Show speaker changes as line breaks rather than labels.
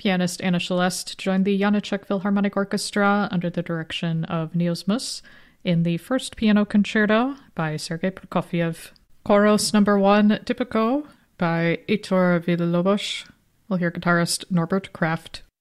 Pianist Anna Celeste joined the Janáček Philharmonic Orchestra under the direction of Niels Mus in the first piano concerto by Sergei Prokofiev. Chorus number 1, Typico, by Heitor Villa-Lobos. We'll hear guitarist Norbert Kraft.